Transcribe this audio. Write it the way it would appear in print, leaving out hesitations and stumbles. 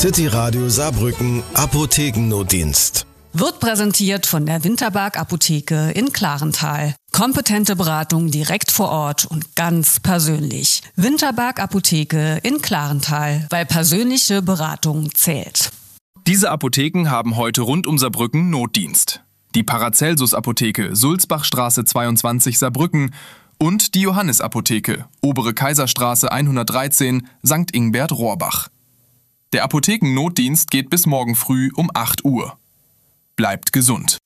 City Radio Saarbrücken Apothekennotdienst. Wird präsentiert von der Winterberg Apotheke in Klarental. Kompetente Beratung direkt vor Ort und ganz persönlich. Winterberg Apotheke in Klarental, weil persönliche Beratung zählt. Diese Apotheken haben heute rund um Saarbrücken Notdienst. Die Paracelsus-Apotheke, Sulzbachstraße 22 Saarbrücken und die Johannes-Apotheke, Obere Kaiserstraße 113, St. Ingbert Rohrbach. Der Apothekennotdienst geht bis morgen früh um 8 Uhr. Bleibt gesund.